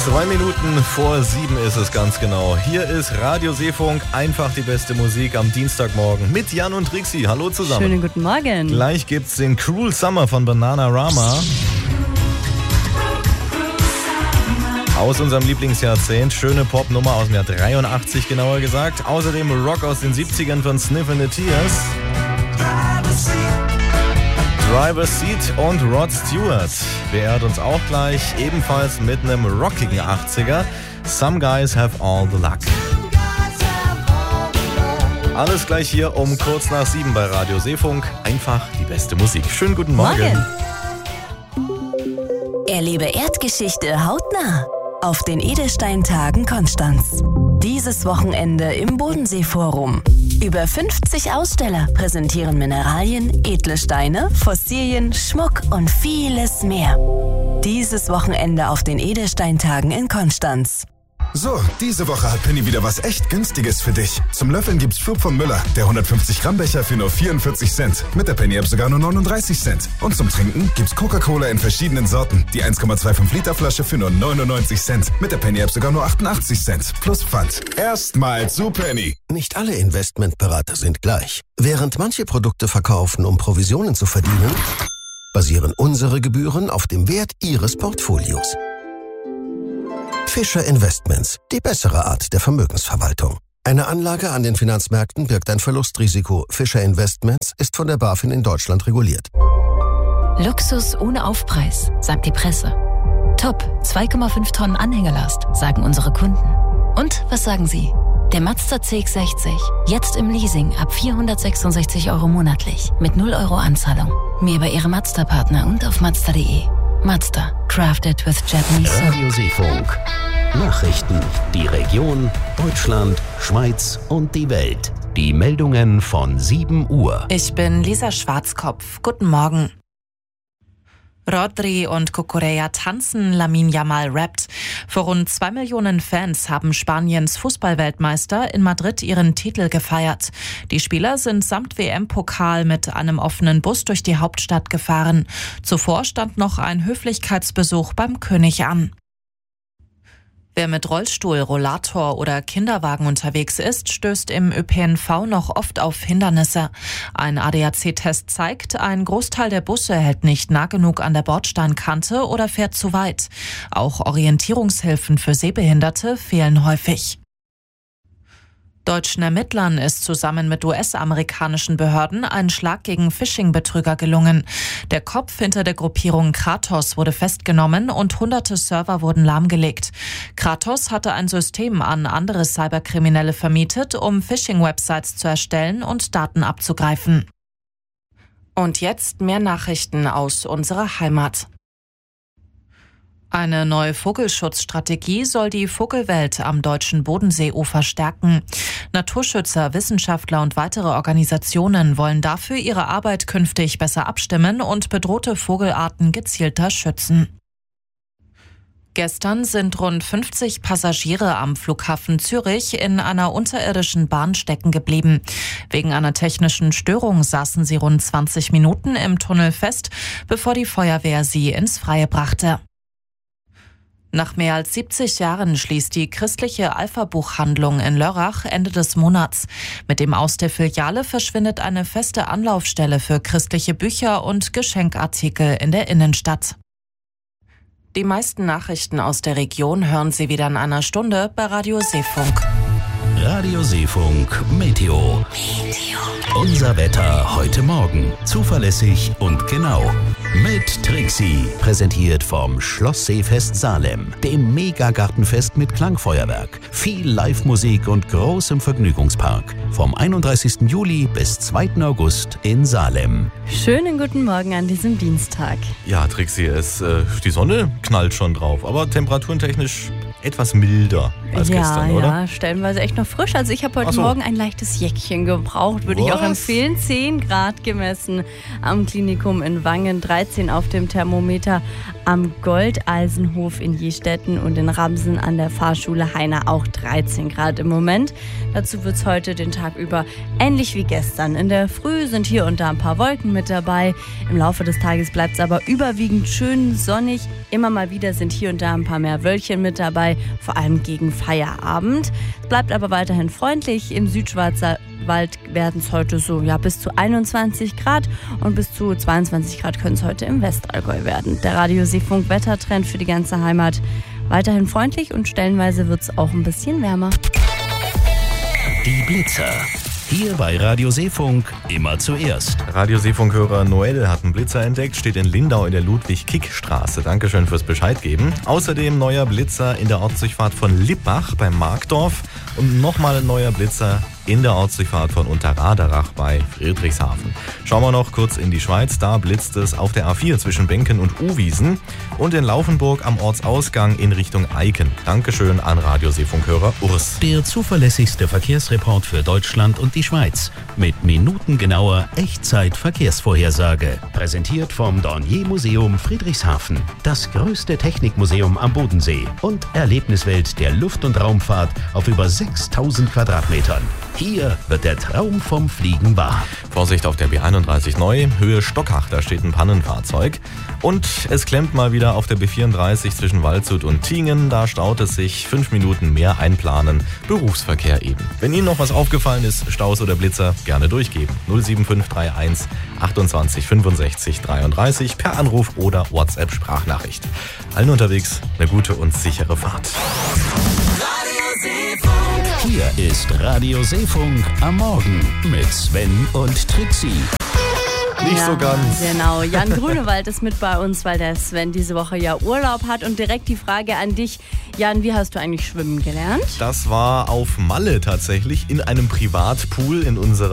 2 Minuten vor 7 ist es ganz genau. Hier ist Radio Seefunk, einfach die beste Musik am Dienstagmorgen mit Jan und Trixi. Hallo zusammen. Schönen guten Morgen. Gleich gibt's den Cruel Summer von Bananarama. Aus unserem Lieblingsjahrzehnt. Schöne Popnummer aus dem Jahr 83 genauer gesagt. Außerdem Rock aus den 70ern von Sniff and the Tears. Driver's Seat und Rod Stewart beehrt uns auch gleich, ebenfalls mit einem rockigen 80er. Some Guys Have All the Luck. Alles gleich hier um kurz nach 7 bei Radio Seefunk. Einfach die beste Musik. Schönen guten Morgen. Erlebe Erdgeschichte hautnah auf den Edelsteintagen Konstanz. Dieses Wochenende im Bodenseeforum. Über 50 Aussteller präsentieren Mineralien, edle Steine, Fossilien, Schmuck und vieles mehr. Dieses Wochenende auf den Edelsteintagen in Konstanz. So, diese Woche hat Penny wieder was echt Günstiges für dich. Zum Löffeln gibt's Flug von Müller, der 150 Gramm Becher für nur 44 Cent. Mit der Penny-App sogar nur 39 Cent. Und zum Trinken gibt's Coca-Cola in verschiedenen Sorten. Die 1,25 Liter Flasche für nur 99 Cent. Mit der Penny-App sogar nur 88 Cent. Plus Pfand. Erstmal zu Penny. Nicht alle Investmentberater sind gleich. Während manche Produkte verkaufen, um Provisionen zu verdienen, basieren unsere Gebühren auf dem Wert Ihres Portfolios. Fischer Investments, die bessere Art der Vermögensverwaltung. Eine Anlage an den Finanzmärkten birgt ein Verlustrisiko. Fischer Investments ist von der BaFin in Deutschland reguliert. Luxus ohne Aufpreis, sagt die Presse. Top, 2,5 Tonnen Anhängelast, sagen unsere Kunden. Und was sagen Sie? Der Mazda CX-60, jetzt im Leasing ab 466 € monatlich, mit 0 € Anzahlung. Mehr bei Ihrem Mazda-Partner und auf Mazda.de. Mazda, crafted with Japanese soul. Radio Seefunk. Nachrichten, die Region, Deutschland, Schweiz und die Welt. Die Meldungen von 7 Uhr. Ich bin Lisa Schwarzkopf. Guten Morgen. Rodri und Cucurella tanzen, Lamine Yamal rappt. Vor rund 2 Millionen Fans haben Spaniens Fußballweltmeister in Madrid ihren Titel gefeiert. Die Spieler sind samt WM-Pokal mit einem offenen Bus durch die Hauptstadt gefahren. Zuvor stand noch ein Höflichkeitsbesuch beim König an. Wer mit Rollstuhl, Rollator oder Kinderwagen unterwegs ist, stößt im ÖPNV noch oft auf Hindernisse. Ein ADAC-Test zeigt, ein Großteil der Busse hält nicht nah genug an der Bordsteinkante oder fährt zu weit. Auch Orientierungshilfen für Sehbehinderte fehlen häufig. Deutschen Ermittlern ist zusammen mit US-amerikanischen Behörden ein Schlag gegen Phishing-Betrüger gelungen. Der Kopf hinter der Gruppierung Kratos wurde festgenommen und hunderte Server wurden lahmgelegt. Kratos hatte ein System an andere Cyberkriminelle vermietet, um Phishing-Websites zu erstellen und Daten abzugreifen. Und jetzt mehr Nachrichten aus unserer Heimat. Eine neue Vogelschutzstrategie soll die Vogelwelt am deutschen Bodenseeufer stärken. Naturschützer, Wissenschaftler und weitere Organisationen wollen dafür ihre Arbeit künftig besser abstimmen und bedrohte Vogelarten gezielter schützen. Gestern sind rund 50 Passagiere am Flughafen Zürich in einer unterirdischen Bahn stecken geblieben. Wegen einer technischen Störung saßen sie rund 20 Minuten im Tunnel fest, bevor die Feuerwehr sie ins Freie brachte. Nach mehr als 70 Jahren schließt die christliche Alpha-Buchhandlung in Lörrach Ende des Monats. Mit dem Aus der Filiale verschwindet eine feste Anlaufstelle für christliche Bücher und Geschenkartikel in der Innenstadt. Die meisten Nachrichten aus der Region hören Sie wieder in einer Stunde bei Radio Seefunk. Radio Seefunk Meteo. Unser Wetter heute Morgen. Zuverlässig und genau. Mit Trixi. Präsentiert vom Schloss Seefest Salem. Dem Megagartenfest mit Klangfeuerwerk. Viel Live-Musik und großem Vergnügungspark. Vom 31. Juli bis 2. August in Salem. Schönen guten Morgen an diesem Dienstag. Ja, Trixi, die Sonne knallt schon drauf, aber temperaturentechnisch etwas milder. als gestern, oder? Ja, stellenweise echt noch frisch. Also ich habe heute Morgen ein leichtes Jäckchen gebraucht, würde ich auch empfehlen. 10 Grad gemessen am Klinikum in Wangen, 13 auf dem Thermometer am Goldeisenhof in Jestetten und in Ramsen an der Fahrschule Heiner auch 13 Grad im Moment. Dazu wird es heute den Tag über ähnlich wie gestern. In der Früh sind hier und da ein paar Wolken mit dabei. Im Laufe des Tages bleibt es aber überwiegend schön sonnig. Immer mal wieder sind hier und da ein paar mehr Wölkchen mit dabei, vor allem gegen Feierabend. Es bleibt aber weiterhin freundlich. Im Südschwarzwald werden es heute so bis zu 21 Grad und bis zu 22 Grad können es heute im Westallgäu werden. Der Radio Seefunk Wettertrend für die ganze Heimat. Weiterhin freundlich und stellenweise wird es auch ein bisschen wärmer. Die Blitzer. Hier bei Radio Seefunk immer zuerst. Radio Seefunk-Hörer Noel hat einen Blitzer entdeckt, steht in Lindau in der Ludwig-Kick-Straße. Dankeschön fürs Bescheid geben. Außerdem neuer Blitzer in der Ortsdurchfahrt von Lippach beim Markdorf und nochmal ein neuer Blitzer in der Ortsdurchfahrt von Unterraderach bei Friedrichshafen. Schauen wir noch kurz in die Schweiz. Da blitzt es auf der A4 zwischen Benken und Uwiesen und in Laufenburg am Ortsausgang in Richtung Eiken. Dankeschön an Radio Seefunk-Hörer Urs. Der zuverlässigste Verkehrsreport für Deutschland und die Schweiz. Mit minutengenauer Echtzeit-Verkehrsvorhersage. Präsentiert vom Dornier-Museum Friedrichshafen. Das größte Technikmuseum am Bodensee und Erlebniswelt der Luft- und Raumfahrt auf über 6000 Quadratmetern. Hier wird der Traum vom Fliegen wahr. Vorsicht auf der B31 neu, Höhe Stockach, da steht ein Pannenfahrzeug. Und es klemmt mal wieder auf der B34 zwischen Waldshut und Tingen. Da staut es sich 5 Minuten mehr einplanen. Berufsverkehr eben. Wenn Ihnen noch was aufgefallen ist, Staus oder Blitzer, gerne durchgeben. 07531 28 65 33 per Anruf oder WhatsApp-Sprachnachricht. Allen unterwegs eine gute und sichere Fahrt. Hier ist Radio Seefunk am Morgen mit Sven und Trixie. Nicht so ganz. Genau, Jan Grünewald ist mit bei uns, weil der Sven diese Woche Urlaub hat. Und direkt die Frage an dich, Jan, wie hast du eigentlich schwimmen gelernt? Das war auf Malle tatsächlich in einem Privatpool in unserer